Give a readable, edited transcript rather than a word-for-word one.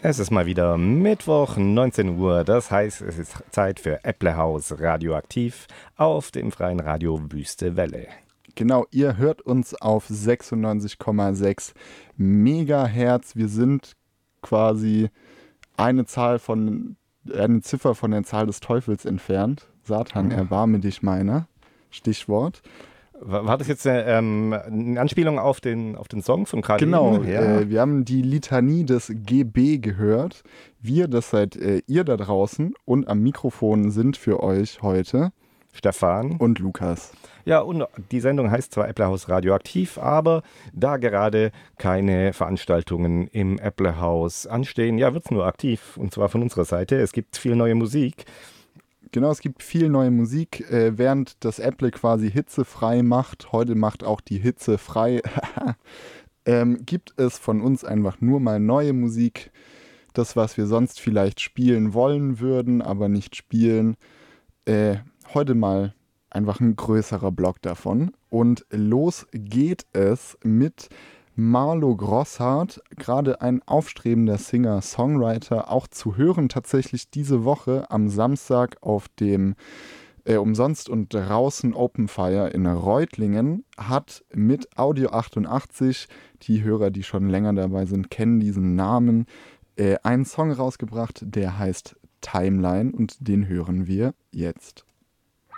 Es ist mal wieder Mittwoch, 19 Uhr. Das heißt, es ist Zeit für Äpplehaus Radioaktiv auf dem freien Radio Wüste Welle. Genau, ihr hört uns auf 96,6 Megahertz. Wir sind quasi eine Ziffer von der Zahl des Teufels entfernt. Satan, erbarme dich meiner. Stichwort. War das jetzt eine Anspielung auf den Song von gerade Genau, eben? Ja. wir haben die Litanie des GB gehört. Wir, das seid ihr da draußen, und am Mikrofon sind für euch heute Stefan und Lukas. Ja, und die Sendung heißt zwar Äpplehaus Radioaktiv, aber da gerade keine Veranstaltungen im Äpplehaus anstehen, ja, wird es nur aktiv, und zwar von unserer Seite. Es gibt viel neue Musik. Genau, es gibt viel neue Musik, während das Äpple quasi hitzefrei macht. Heute macht auch die Hitze frei. Gibt es von uns einfach nur mal neue Musik. Das, was wir sonst vielleicht spielen wollen würden, aber nicht spielen. Heute mal einfach ein größerer Block davon. Und los geht es mit Marlo Grosshardt, gerade ein aufstrebender Singer-Songwriter, auch zu hören tatsächlich diese Woche am Samstag auf dem Umsonst und draußen Open Fire in Reutlingen, hat mit Audio 88, die Hörer, die schon länger dabei sind, kennen diesen Namen, einen Song rausgebracht, der heißt Timeline, und den hören wir jetzt.